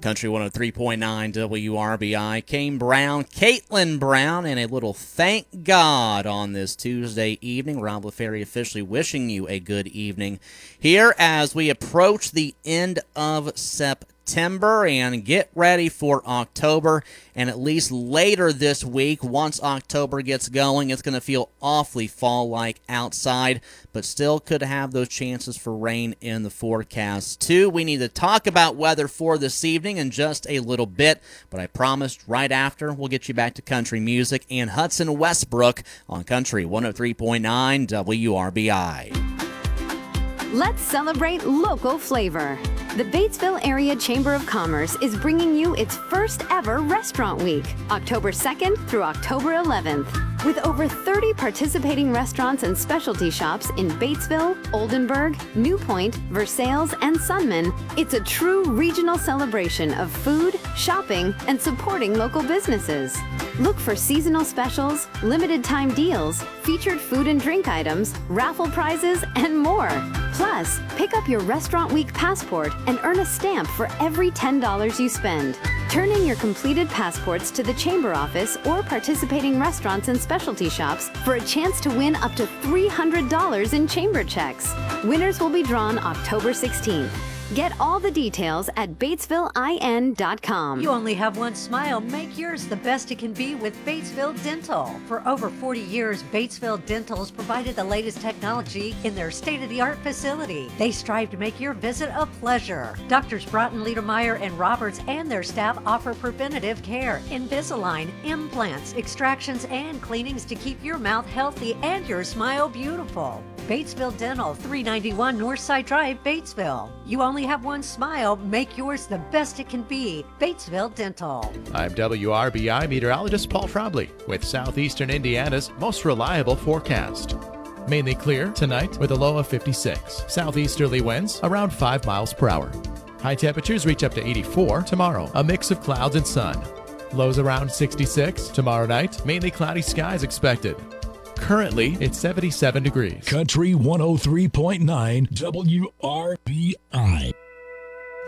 Country 103.9 WRBI. Kane Brown, Caitlin Brown, and a little thank God on this Tuesday evening. Rob LaFerry officially wishing you a good evening here as we approach the end of September and get ready for October. And at least later this week, once October gets going, it's going to feel awfully fall-like outside, but still could have those chances for rain in the forecast too. We need to talk about weather for this evening in just a little bit, but I promised right after we'll get you back to country music and Hudson Westbrook on Country 103.9 WRBI. Let's celebrate local flavor. The Batesville Area Chamber of Commerce is bringing you its first ever Restaurant Week, October 2nd through October 11th. With over 30 participating restaurants and specialty shops in Batesville, Oldenburg, New Point, Versailles, and Sunman, it's a true regional celebration of food, shopping, and supporting local businesses. Look for seasonal specials, limited time deals, featured food and drink items, raffle prizes, and more. Plus, pick up your Restaurant Week passport and earn a stamp for every $10 you spend. Turn in your completed passports to the Chamber office or participating restaurants and specialty shops for a chance to win up to $300 in Chamber checks. Winners will be drawn October 16th. Get all the details at BatesvilleIN.com. You only have one smile. Make yours the best it can be with Batesville Dental. For over 40 years, Batesville Dental has provided the latest technology in their state-of-the-art facility. They strive to make your visit a pleasure. Doctors Broughton, Liedermeyer, and Roberts and their staff offer preventative care, Invisalign, implants, extractions, and cleanings to keep your mouth healthy and your smile beautiful. Batesville Dental, 391 Northside Drive, Batesville. You only have one smile. Make yours the best it can be. Batesville Dental. I'm WRBI meteorologist Paul Trombley with Southeastern Indiana's most reliable forecast. Mainly clear tonight with a low of 56. Southeasterly winds around 5 miles per hour. High temperatures reach up to 84 tomorrow. A mix of clouds and sun. Lows around 66 tomorrow night. Mainly cloudy skies expected. Currently, it's 77 degrees. Country 103.9 WRBI.